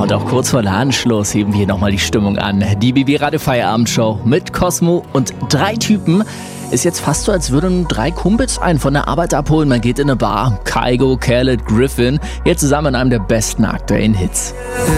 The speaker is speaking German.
und auch kurz vor Ladenschluss heben wir hier nochmal die Stimmung an. Die BB Radio Feierabendshow mit Cosmo und 3 Typen. Ist jetzt fast so, als würden 3 Kumpels einen von der Arbeit abholen. Man geht in eine Bar. Kygo, Khaled, Griffin. Hier zusammen in einem der besten aktuellen Hits.